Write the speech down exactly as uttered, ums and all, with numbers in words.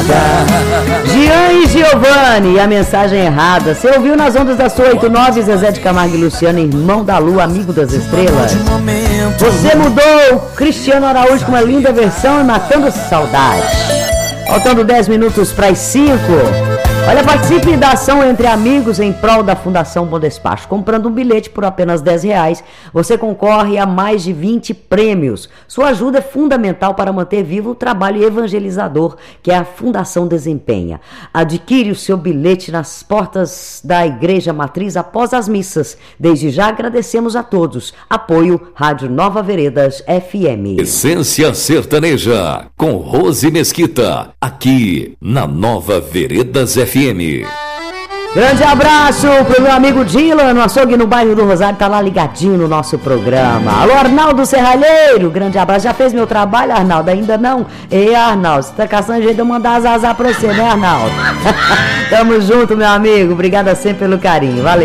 Jean e Giovanni, a mensagem errada. Você ouviu nas ondas da sua oitenta e nove, Zezé de Camargo e Luciano, irmão da lua, amigo das estrelas. Você mudou Cristiano Araújo com uma linda versão e matando saudade. Faltando dez minutos para as cinco. Olha, participe da ação Entre Amigos em prol da Fundação Bom Despacho. Comprando um bilhete por apenas dez reais, você concorre a mais de vinte prêmios. Sua ajuda é fundamental para manter vivo o trabalho evangelizador que a Fundação desempenha. Adquire o seu bilhete nas portas da Igreja Matriz após as missas. Desde já agradecemos a todos. Apoio Rádio Nova Veredas F M. Essência Sertaneja, com Rose Mesquita, aqui na Nova Veredas F M. Grande abraço pro meu amigo Dylan, no açougue no bairro do Rosário, tá lá ligadinho no nosso programa. Alô, Arnaldo Serralheiro, grande abraço. Já fez meu trabalho, Arnaldo? Ainda não? Ei, Arnaldo, você tá caçando jeito de eu mandar azazar pra você, né, Arnaldo? Tamo junto, meu amigo. Obrigado sempre pelo carinho. Valeu.